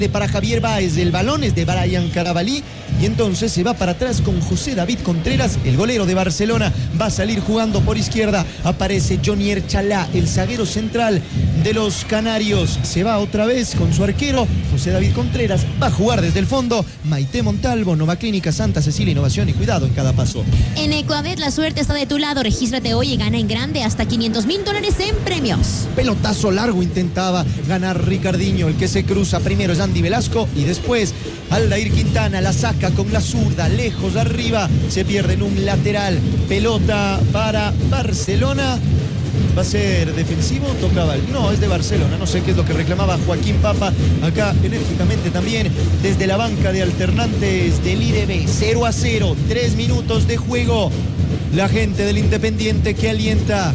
para Javier Báez, el balón es de Brian Carabalí y entonces se va para atrás con José David Contreras, el golero de Barcelona, va a salir jugando por izquierda, aparece Jonier Chalá, el zaguero central de los Canarios, se va otra vez con su arquero, José David Contreras, va a jugar desde el fondo, Maite Montalvo, Nova Clínica Santa Cecilia, innovación y cuidado en cada paso. En Ecuabet la suerte está de tu lado, regístrate hoy y gana en grande hasta $500,000 en premios. Pelotazo largo intentaba ganar Ricardinho, el que se cruza primero es Andy Velasco y después Aldair Quintana la saca con la zurda, lejos arriba, se pierde en un lateral, pelota para Barcelona. ¿Va a ser defensivo? Tocaba no, es de Barcelona, no sé qué es lo que reclamaba Joaquín Papa, acá enérgicamente también desde la banca de alternantes del IDB. 0-0, 3 minutos de juego, la gente del Independiente que alienta.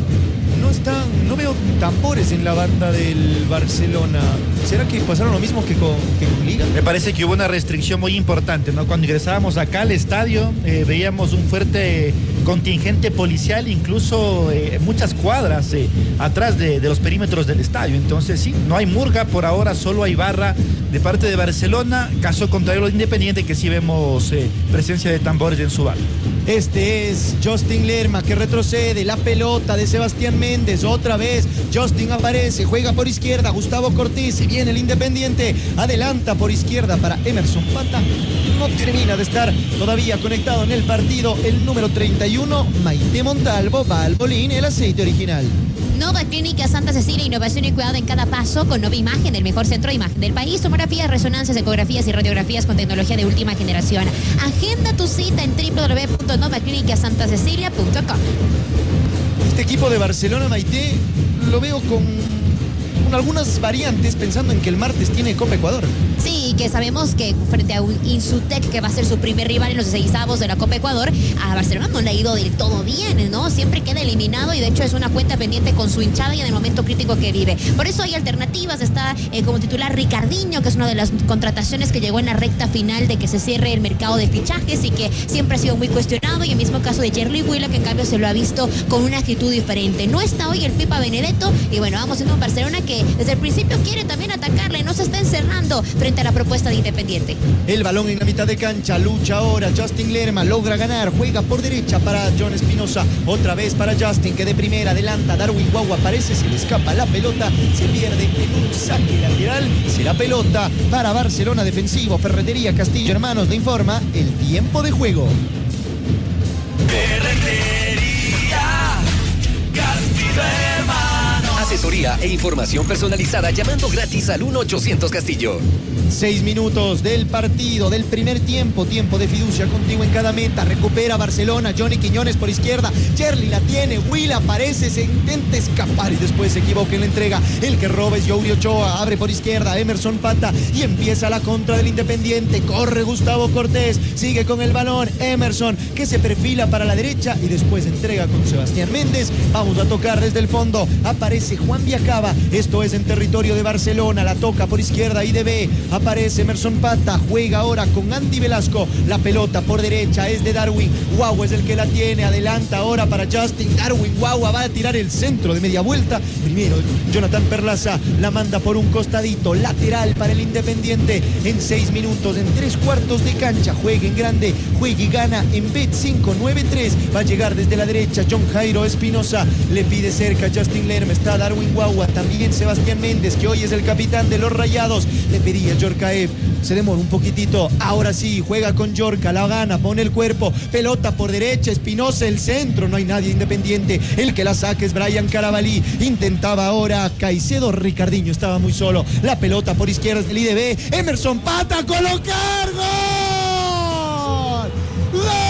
No veo tambores en la banda del Barcelona. ¿Será que pasaron lo mismo que con Liga? Me parece que hubo una restricción muy importante, ¿no? Cuando ingresábamos acá al estadio, veíamos un fuerte contingente policial, incluso muchas cuadras atrás de los perímetros del estadio. Entonces sí, no hay murga por ahora, solo hay barra de parte de Barcelona. Caso contrario lo Independiente, que sí vemos presencia de tambores en su bar. Este es Justin Lerma que retrocede, la pelota de Sebastián Méndez, otra vez Justin aparece, juega por izquierda, Gustavo Cortés, se viene el Independiente, adelanta por izquierda para Emerson Pata, no termina de estar todavía conectado en el partido el número 31, Maite Montalvo, Balbolín, el aceite original. Nova Clínica Santa Cecilia, innovación y cuidado en cada paso con Nova Imagen, el mejor centro de imagen del país, tomografías, resonancias, ecografías y radiografías con tecnología de última generación. Agenda tu cita en www.novaclinicasantasecilia.com. Este equipo de Barcelona, Maite, lo veo con algunas variantes pensando en que el martes tiene Copa Ecuador. Sí, que sabemos que frente a un Insutec que va a ser su primer rival en los 16avos de la Copa Ecuador, a Barcelona no le ha ido del todo bien, ¿no? Siempre queda eliminado y de hecho es una cuenta pendiente con su hinchada y en el momento crítico que vive. Por eso hay alternativas, está como titular Ricardinho, que es una de las contrataciones que llegó en la recta final de que se cierre el mercado de fichajes y que siempre ha sido muy cuestionado, y el mismo caso de Jerly Huila, que en cambio se lo ha visto con una actitud diferente. No está hoy el Pipa Benedetto y bueno, vamos en un Barcelona que desde el principio quiere también atacarle, no se está encerrando frente a la propuesta de Independiente. El balón en la mitad de cancha, lucha ahora Justin Lerma, logra ganar, juega por derecha para John Espinosa, otra vez para Justin, que de primera adelanta, Darwin Guagua aparece, se le escapa la pelota, se pierde en un saque lateral, será pelota para Barcelona defensivo. Ferretería Castillo Hermanos le informa el tiempo de juego. Ferretería Castillo Hermanos. Asesoría e información personalizada llamando gratis al 1-800 Castillo. 6 minutos del partido, del primer tiempo, tiempo de fiducia contigo en cada meta, recupera Barcelona, Johnny Quiñones por izquierda, Jerly la tiene, Will aparece, se intenta escapar y después se equivoca en la entrega, el que roba es Yuri Ochoa, abre por izquierda, Emerson Pata y empieza la contra del Independiente, corre Gustavo Cortés, sigue con el balón, Emerson que se perfila para la derecha y después entrega con Sebastián Méndez, vamos a tocar desde el fondo, aparece Juan Viacaba, esto es en territorio de Barcelona, la toca por izquierda IDB, aparece Emerson Pata, juega ahora con Andy Velasco, la pelota por derecha es de Darwin, Guagua es el que la tiene, adelanta ahora para Justin, Darwin Guagua va a tirar el centro de media vuelta, primero Jonathan Perlaza la manda por un costadito, lateral para el Independiente, en 6 minutos, en 3/4 de cancha, juegue en grande, juegue y gana en Bet593, va a llegar desde la derecha John Jairo Espinosa, le pide cerca Justin Lerma, está Darwin Guagua, también Sebastián Méndez, que hoy es el capitán de los Rayados, le pedía Yorkaev, se demora un poquitito, ahora sí, juega con Yorka, la gana, pone el cuerpo, pelota por derecha, Espinosa, el centro, no hay nadie Independiente, el que la saque es Brian Carabalí, intentaba ahora Caicedo, Ricardinho estaba muy solo, la pelota por izquierda del IDB, Emerson Pata, colocar, ¡gol! ¡Gol!